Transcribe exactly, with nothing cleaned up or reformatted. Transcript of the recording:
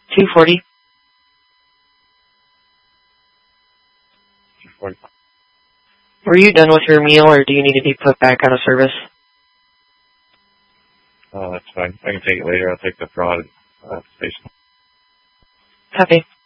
two forty. two forty. Were you done with your meal, or do you need to be put back out of service? Oh, that's fine. I can take it later. I'll take the fraud uh, station. Copy.